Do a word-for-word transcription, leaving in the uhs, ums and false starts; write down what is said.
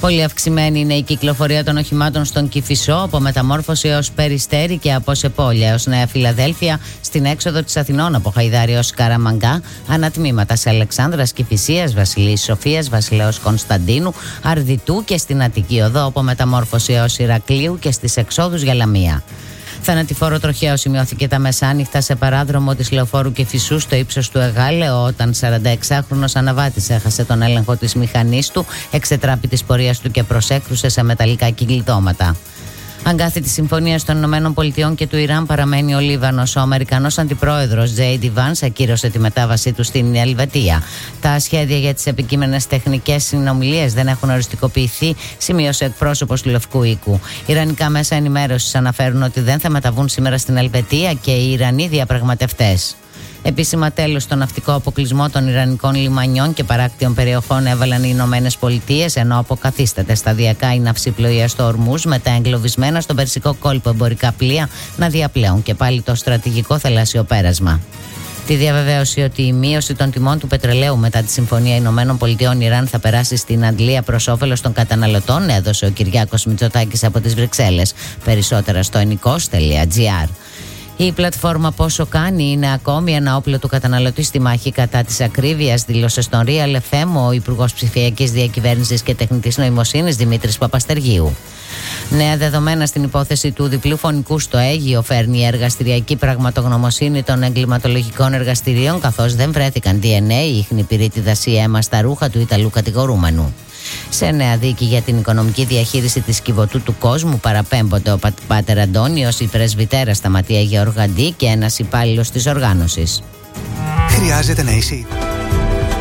Πολύ αυξημένη είναι η κυκλοφορία των οχημάτων στον Κηφισό, από Μεταμόρφωση έως Περιστέρι και από Σεπόλια έως Νέα Φιλαδέλφια, στην έξοδο της Αθηνών από Χαϊδάρη έως Καραμαγκά, ανατμήματα σε Αλεξάνδρας, Κηφισίας, Βασιλής Σοφίας, Βασιλέως Κωνσταντίνου, Αρδιτού και στην Αττική Οδό από Μεταμόρφωση έως Ηρακλείου και στις εξόδους για Λαμία. Θανατηφόρο τροχαίο σημειώθηκε τα μεσάνυχτα σε παράδρομο της Λεωφόρου Κηφισού στο ύψος του Εγάλεο, όταν σαρανταεξάχρονος αναβάτης έχασε τον έλεγχο της μηχανής του, εξετράπη της πορείας του και προσέκρουσε σε μεταλλικά κυκλιτώματα. Αγκάθι τη συμφωνία των Ηνωμένων Πολιτειών και του Ιράν παραμένει ο Λίβανος. Ο Αμερικανός αντιπρόεδρος τζέι ντι Vance ακύρωσε τη μετάβασή του στην Ελβετία. Τα σχέδια για τις επικείμενες τεχνικές συνομιλίες δεν έχουν οριστικοποιηθεί, σημείωσε εκπρόσωπος του Λευκού Οίκου. Ιρανικά μέσα ενημέρωσης αναφέρουν ότι δεν θα μεταβούν σήμερα στην Ελβετία και οι Ιρανοί διαπραγματευτές. Επίσημα τέλος στο ναυτικό αποκλεισμό των Ιρανικών λιμανιών και παράκτιων περιοχών έβαλαν οι Ηνωμένες Πολιτείες, ενώ αποκαθίσταται σταδιακά η ναυσιπλοεία στο Ορμούζ, με τα εγκλωβισμένα στον Περσικό κόλπο εμπορικά πλοία να διαπλέουν και πάλι το στρατηγικό θαλάσσιο πέρασμα. Τη διαβεβαίωση ότι η μείωση των τιμών του πετρελαίου μετά τη Συμφωνία Ηνωμένων Πολιτειών Ιράν θα περάσει στην αντλία προς όφελος των καταναλωτών έδωσε ο Κυριάκος Μητσοτάκης από τις Βρυξέλλες. Περισσότερα στο ενικός τελεία τζι άρ. Η πλατφόρμα Πόσο Κάνει είναι ακόμη ένα όπλο του καταναλωτή στη μάχη κατά της ακρίβειας, δήλωσε στον Real εφ εμ ο Υπουργός Ψηφιακής Διακυβέρνησης και Τεχνητής Νοημοσύνης Δημήτρης Παπαστεργίου. Νέα δεδομένα στην υπόθεση του διπλού φωνικού στο Αίγυο φέρνει η εργαστηριακή πραγματογνωμοσύνη των εγκληματολογικών εργαστηρίων, καθώς δεν βρέθηκαν ντι εν έι, ίχνη πυρίτιδας ή αίμα στα ρούχα του Ιταλού κατηγορούμενου. Σε νέα δίκη για την οικονομική διαχείριση της Κιβωτού του Κόσμου παραπέμπονται ο Πάτερ Αντώνιος, η πρεσβυτέρα Σταματία Γεωργαντή και ένας υπάλληλος της οργάνωσης. Χρειάζεται να είσαι